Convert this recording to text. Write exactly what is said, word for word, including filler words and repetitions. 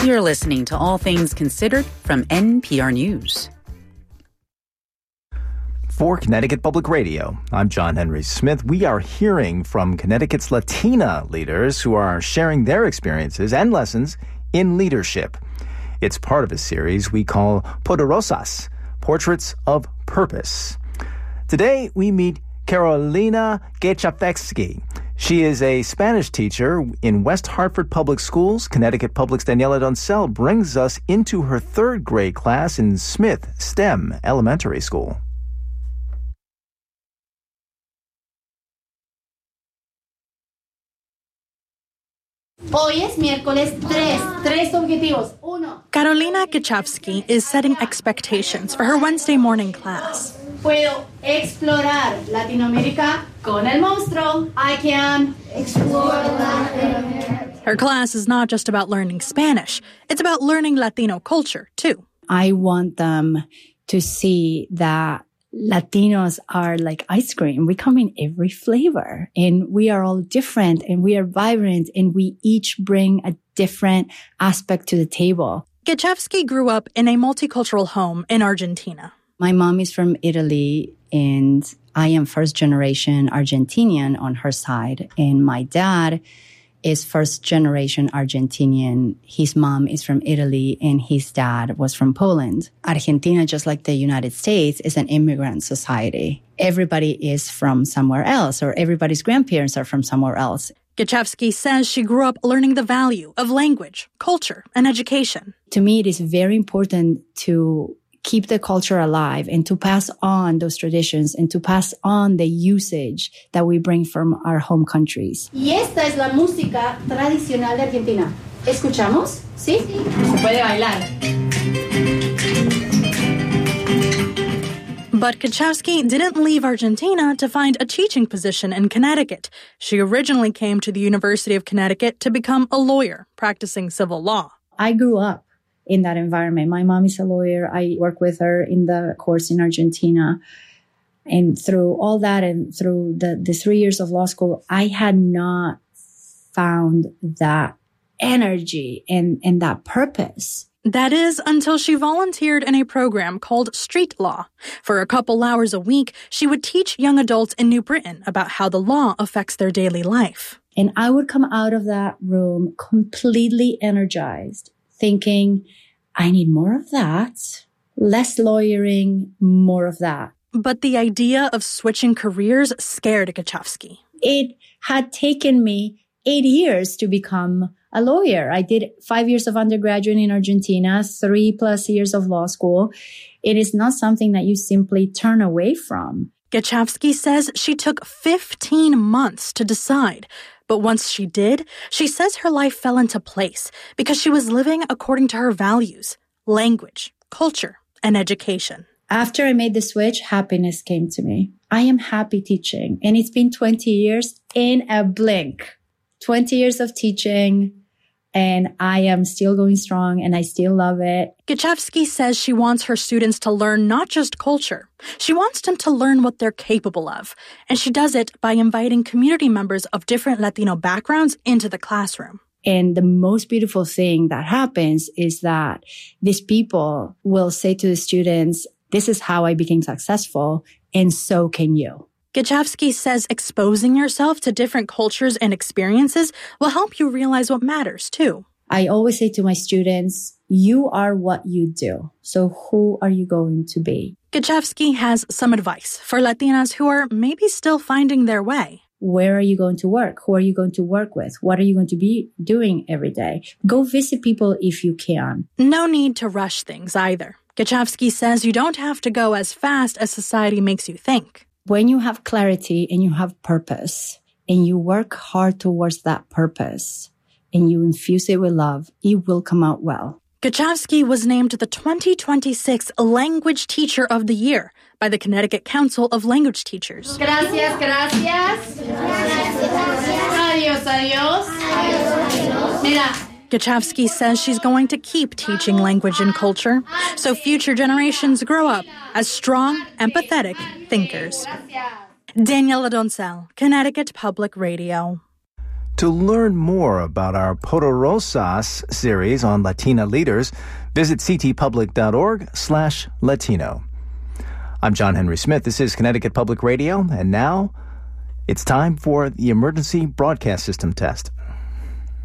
You're listening to All Things Considered from N P R News. For Connecticut Public Radio, I'm John Henry Smith. We are hearing from Connecticut's Latina leaders who are sharing their experiences and lessons in leadership. It's part of a series we call Poderosas, Portraits of Purpose. Today, we meet Carolina Gechafsky. She is a Spanish teacher in West Hartford Public Schools. Connecticut Public's Daniela Doncel brings us into her third grade class in Smith STEM Elementary School. Hoy es miércoles tres. Tres objetivos. Uno. Carolina Gechafsky is setting expectations for her Wednesday morning class. Puedo explorar Latinoamérica con el monstruo. I can explore Latin. Her class is not just about learning Spanish. It's about learning Latino culture, too. I want them to see that Latinos are like ice cream. We come in every flavor and we are all different and we are vibrant and we each bring a different aspect to the table. Gechafsky grew up in a multicultural home in Argentina. My mom is from Italy and I am first generation Argentinian on her side. And my dad is first generation Argentinian. His mom is from Italy and his dad was from Poland. Argentina, just like the United States, is an immigrant society. Everybody is from somewhere else, or everybody's grandparents are from somewhere else. Gechafsky says she grew up learning the value of language, culture, and education. To me, it is very important to keep the culture alive and to pass on those traditions and to pass on the usage that we bring from our home countries. Y esta es la música tradicional de Argentina. ¿Escuchamos? ¿Sí? Se puede bailar. But Gechafsky didn't leave Argentina to find a teaching position in Connecticut. She originally came to the University of Connecticut to become a lawyer, practicing civil law. I grew up in that environment. My mom is a lawyer. I work with her in the courts in Argentina. And through all that and through the, the three years of law school, I had not found that energy and, and that purpose. That is, until she volunteered in a program called Street Law. For a couple hours a week, she would teach young adults in New Britain about how the law affects their daily life. And I would come out of that room completely energized, thinking, I need more of that, less lawyering, more of that. But the idea of switching careers scared Gechafsky. It had taken me eight years to become a lawyer. I did five years of undergraduate in Argentina, three plus years of law school. It is not something that you simply turn away from. Gechafsky says she took fifteen months to decide. But once she did, she says her life fell into place because she was living according to her values, language, culture, and education. After I made the switch, happiness came to me. I am happy teaching, and it's been twenty years in a blink. twenty years of teaching, and I am still going strong, and I still love it. Gechafsky says she wants her students to learn not just culture. She wants them to learn what they're capable of, and she does it by inviting community members of different Latino backgrounds into the classroom. And the most beautiful thing that happens is that these people will say to the students, this is how I became successful, and so can you. Gechafsky says exposing yourself to different cultures and experiences will help you realize what matters, too. I always say to my students, you are what you do. So who are you going to be? Gechafsky has some advice for Latinas who are maybe still finding their way. Where are you going to work? Who are you going to work with? What are you going to be doing every day? Go visit people if you can. No need to rush things either. Gechafsky says you don't have to go as fast as society makes you think. When you have clarity and you have purpose and you work hard towards that purpose and you infuse it with love, it will come out well. Gechafsky was named the twenty twenty-six Language Teacher of the Year by the Connecticut Council of Language Teachers. Gracias, gracias. Adiós, adiós. Adiós. Mira. Gechafsky says she's going to keep teaching language and culture so future generations grow up as strong, empathetic thinkers. Daniela Doncel, Connecticut Public Radio. To learn more about our Poderosas series on Latina leaders, visit ctpublic.org slash Latino. I'm John Henry Smith. This is Connecticut Public Radio, and now it's time for the emergency broadcast system test.